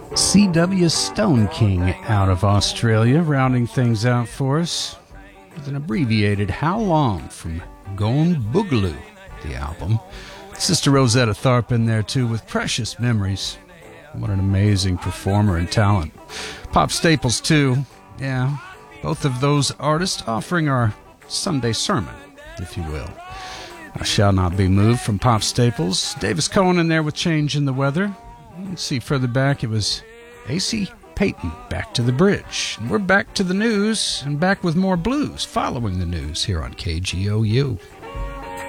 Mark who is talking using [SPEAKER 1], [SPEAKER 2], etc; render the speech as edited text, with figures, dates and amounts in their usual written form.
[SPEAKER 1] C.W. Stone King out of Australia, rounding things out for us with an abbreviated How Long from Gone Boogaloo, the album. Sister Rosetta Tharpe in there too with Precious Memories. What an amazing performer and talent. Pop Staples too. Yeah, both of those artists offering our Sunday sermon, if you will. I Shall Not Be Moved from Pop Staples. Davis Cohen in there with Change in the Weather. Let's see, further back it was A.C. Payton, Back to the Bridge. And we're back to the news and back with more blues following the news here on KGOU.